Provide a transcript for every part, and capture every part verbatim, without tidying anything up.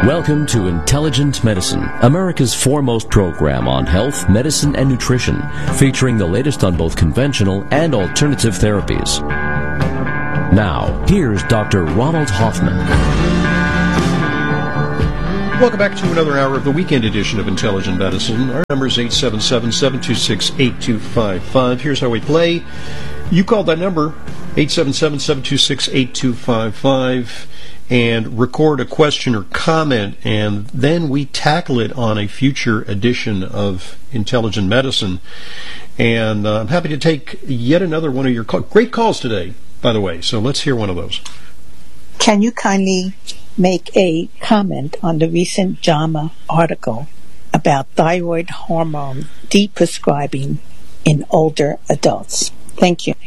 Welcome to Intelligent Medicine, America's foremost program on health, medicine, and nutrition, featuring the latest on both conventional and alternative therapies. Now, here's Doctor Ronald Hoffman. Welcome back to another hour of the weekend edition of Intelligent Medicine. Our number is eight seven seven, seven two six, eight two five five. Here's how we play. You call that number, eight seven seven, seven two six, eight two five five, and record a question or comment, and then we tackle it on a future edition of Intelligent Medicine. And uh, I'm happy to take yet another one of your call- great calls today, by the way. So let's hear one of those. Can you kindly make a comment on the recent JAMA article about thyroid hormone deprescribing in older adults? Thank you.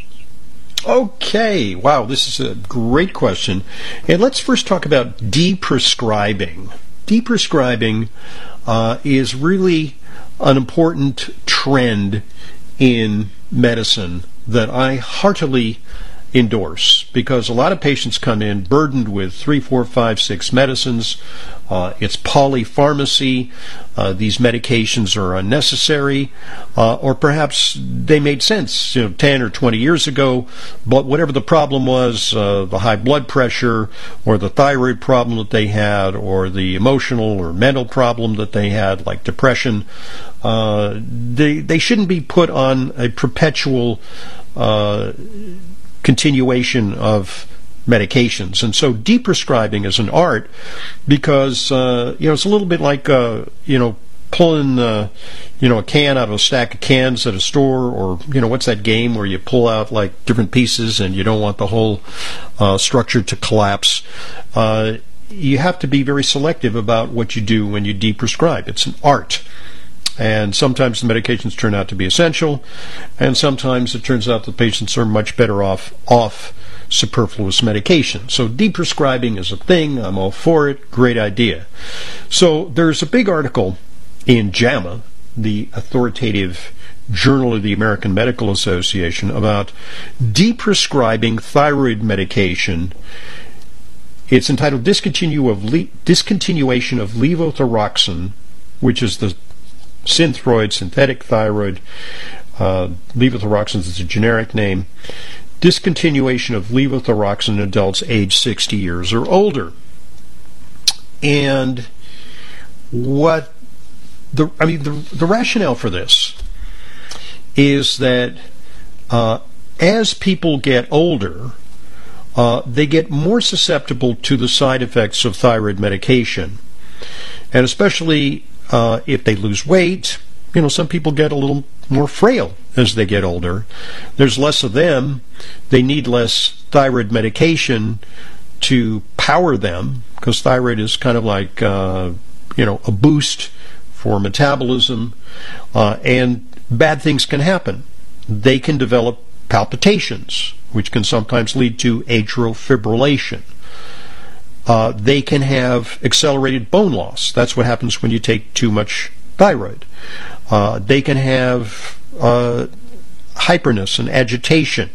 Okay, wow, this is a great question. And let's first talk about deprescribing. Deprescribing uh, is really an important trend in medicine that I heartily endorse, because a lot of patients come in burdened with three, four, five, six medicines. Uh, it's polypharmacy. Uh, these medications are unnecessary, uh, or perhaps they made sense, you know, ten or twenty years ago. But whatever the problem was, uh, the high blood pressure, or the thyroid problem that they had, or the emotional or mental problem that they had, like depression, uh, they they shouldn't be put on a perpetual Uh, continuation of medications. And so deprescribing is an art, because uh, you know, it's a little bit like uh, you know, pulling uh, you know, a can out of a stack of cans at a store, or you know, what's that game where you pull out like different pieces and you don't want the whole uh, structure to collapse. Uh, you have to be very selective about what you do when you deprescribe. It's an art. And sometimes the medications turn out to be essential, and sometimes it turns out the patients are much better off off superfluous medication. So deprescribing is a thing. I'm all for it. Great idea. So there's a big article in JAMA, the authoritative journal of the American Medical Association, about deprescribing thyroid medication. It's entitled Discontinue of Le- Discontinuation of Levothyroxine, which is the Synthroid, synthetic thyroid. Uh, levothyroxine is a generic name. Discontinuation of levothyroxine in adults age sixty years or older. And what the I mean the the rationale for this is that uh, as people get older, uh, they get more susceptible to the side effects of thyroid medication, and especially Uh, if they lose weight. You know, some people get a little more frail as they get older. There's less of them. They need less thyroid medication to power them, because thyroid is kind of like, uh, you know, a boost for metabolism. Uh, and bad things can happen. They can develop palpitations, which can sometimes lead to atrial fibrillation. Uh, they can have accelerated bone loss. That's what happens when you take too much thyroid. Uh, they can have uh, hyperness and agitation.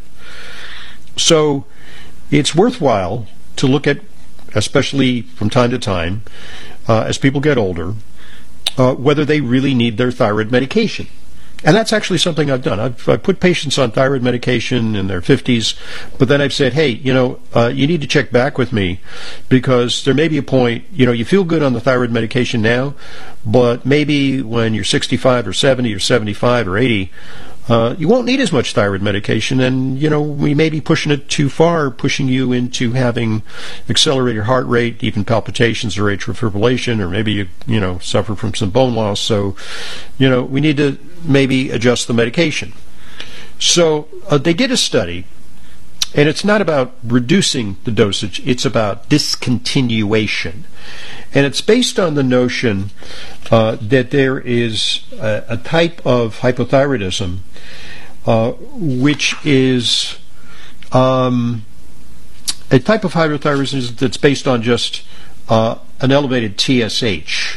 So it's worthwhile to look at, especially from time to time, uh, as people get older, uh, whether they really need their thyroid medication. And that's actually something I've done. I've, I've put patients on thyroid medication in their fifties, but then I've said, hey, you know, uh, you need to check back with me, because there may be a point, you know, you feel good on the thyroid medication now, but maybe when you're sixty-five or seventy or seventy-five or eighty, uh, you won't need as much thyroid medication, and, you know, we may be pushing it too far, pushing you into having accelerated heart rate, even palpitations or atrial fibrillation, or maybe you, you know, suffer from some bone loss. So, you know, we need to maybe adjust the medication. So uh, they did a study, and it's not about reducing the dosage, it's about discontinuation. And it's based on the notion uh, that there is a, a type of hypothyroidism uh, which is um, a type of hypothyroidism that's based on just uh, an elevated T S H,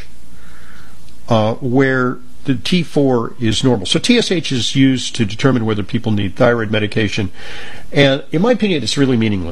uh, where the T four is normal. So T S H is used to determine whether people need thyroid medication, and in my opinion, it's really meaningless.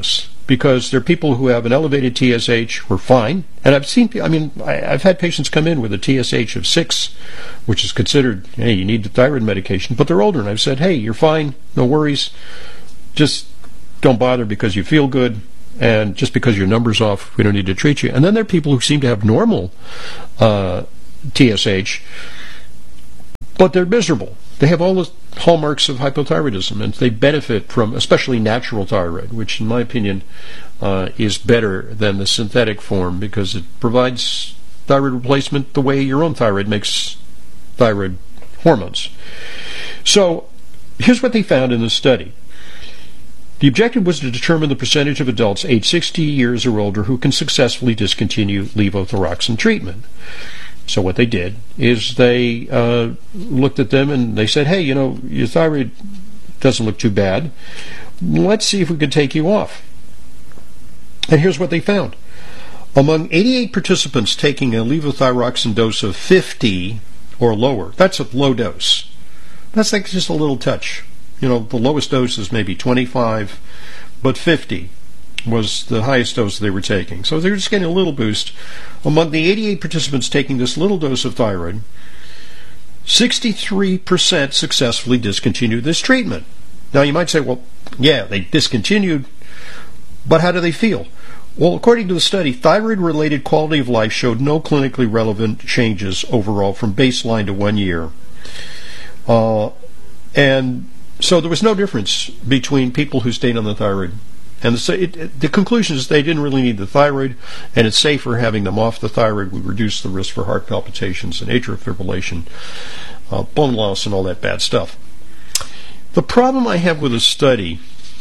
because there are people who have an elevated T S H who are fine. And I've seen, I mean, I, I've had patients come in with a T S H of six, which is considered, hey, you need the thyroid medication, but they're older. And I've said, hey, you're fine, no worries. Just don't bother because you feel good. And just because your number's off, we don't need to treat you. And then there are people who seem to have normal uh, T S H, but they're miserable. They have all the hallmarks of hypothyroidism, and they benefit from especially natural thyroid, which in my opinion uh, is better than the synthetic form because it provides thyroid replacement the way your own thyroid makes thyroid hormones. So here's what they found in the study. The objective was to determine the percentage of adults aged sixty years or older who can successfully discontinue levothyroxine treatment. So what they did is they uh, looked at them and they said, hey, you know, your thyroid doesn't look too bad. Let's see if we can take you off. And here's what they found. Among eighty-eight participants taking a levothyroxine dose of fifty or lower, that's a low dose. That's like just a little touch. You know, the lowest dose is maybe twenty-five, but fifty was the highest dose they were taking. So they were just getting a little boost. Among the eighty-eight participants taking this little dose of thyroid, sixty-three percent successfully discontinued this treatment. Now you might say, well, yeah, they discontinued, but how do they feel? Well, according to the study, thyroid-related quality of life showed no clinically relevant changes overall from baseline to one year. Uh, and so there was no difference between people who stayed on the thyroid. And the, it, it, the conclusion is they didn't really need the thyroid, and it's safer having them off the thyroid. We reduce the risk for heart palpitations and atrial fibrillation, uh, bone loss, and all that bad stuff. The problem I have with the study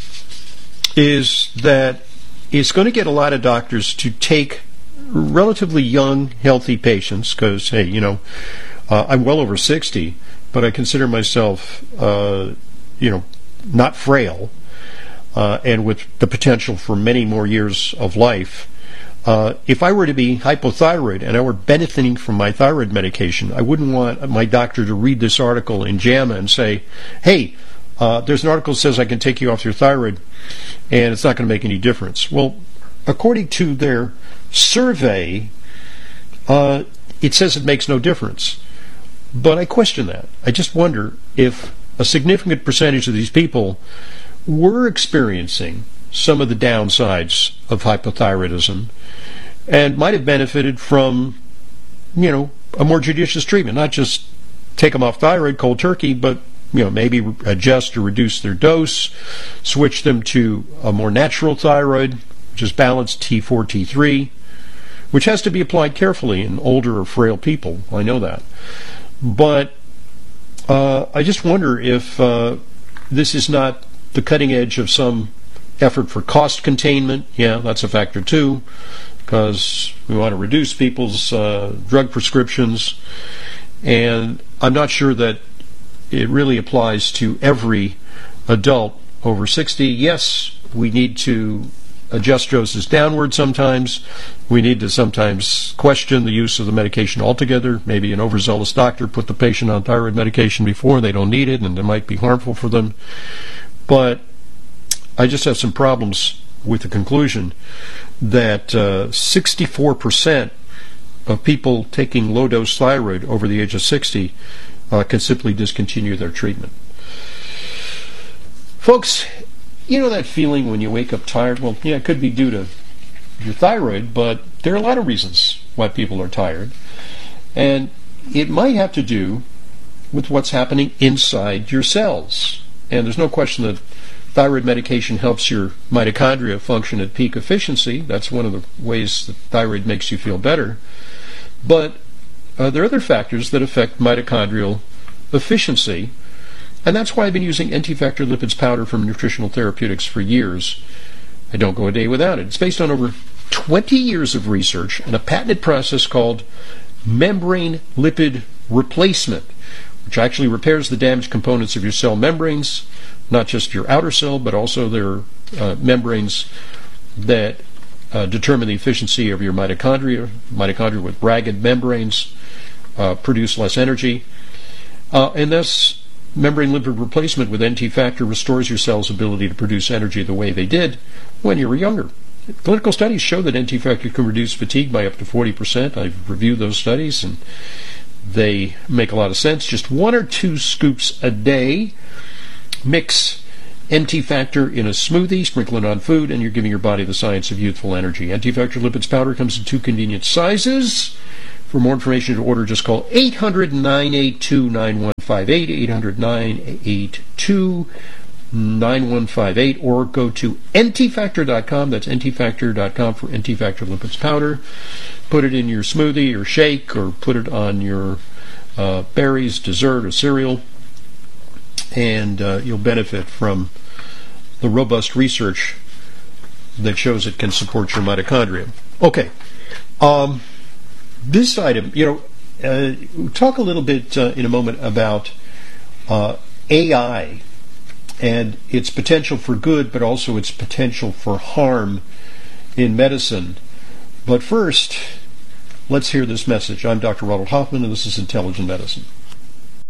is that it's going to get a lot of doctors to take relatively young, healthy patients, because, hey, you know, uh, I'm well over sixty, but I consider myself, uh, you know, not frail. Uh, and with the potential for many more years of life, uh, if I were to be hypothyroid and I were benefiting from my thyroid medication, I wouldn't want my doctor to read this article in JAMA and say, hey, uh, there's an article that says I can take you off your thyroid and it's not going to make any difference. Well, according to their survey, uh, it says it makes no difference. But I question that. I just wonder if a significant percentage of these people were experiencing some of the downsides of hypothyroidism and might have benefited from, you know, a more judicious treatment. Not just take them off thyroid cold turkey, but, you know, maybe adjust or reduce their dose, switch them to a more natural thyroid, which is balanced T four, T three, which has to be applied carefully in older or frail people. I know that. But uh, I just wonder if uh, this is not the cutting edge of some effort for cost containment. Yeah, that's a factor too, because we want to reduce people's uh, drug prescriptions. And I'm not sure that it really applies to every adult over sixty. Yes, we need to adjust doses downward sometimes. We need to sometimes question the use of the medication altogether. Maybe an overzealous doctor put the patient on thyroid medication before they don't need it, and it might be harmful for them. But I just have some problems with the conclusion that uh, sixty-four percent of people taking low-dose thyroid over the age of sixty uh, can simply discontinue their treatment. Folks, you know that feeling when you wake up tired? Well, yeah, it could be due to your thyroid, but there are a lot of reasons why people are tired. And it might have to do with what's happening inside your cells. And there's no question that thyroid medication helps your mitochondria function at peak efficiency. That's one of the ways that thyroid makes you feel better. But uh, there are other factors that affect mitochondrial efficiency. And that's why I've been using N-T-Factor lipids powder from Nutritional Therapeutics for years. I don't go a day without it. It's based on over twenty years of research and a patented process called membrane lipid replacement, which actually repairs the damaged components of your cell membranes, not just your outer cell, but also their uh, membranes that uh, determine the efficiency of your mitochondria. Mitochondria with ragged membranes uh, produce less energy. Uh, and thus, membrane lipid replacement with N T factor restores your cell's ability to produce energy the way they did when you were younger. Clinical studies show that N T factor can reduce fatigue by up to forty percent. I've reviewed those studies, and they make a lot of sense. Just one or two scoops a day. Mix N T factor in a smoothie, sprinkle it on food, and you're giving your body the science of youthful energy. N T factor lipids powder comes in two convenient sizes. For more information to order, just call eight hundred, nine eight two, nine one five eight, eight hundred, nine eight two, nine one five eight, or go to N T factor dot com. That's N T factor dot com for N T factor lipids powder. Put it in your smoothie or shake, or put it on your uh, berries, dessert, or cereal, and uh, you'll benefit from the robust research that shows it can support your mitochondria. Okay. Um, this item, you know, uh, we'll talk a little bit uh, in a moment about uh, A I and its potential for good, but also its potential for harm in medicine. But first, let's hear this message. I'm Doctor Ronald Hoffman, and this is Intelligent Medicine.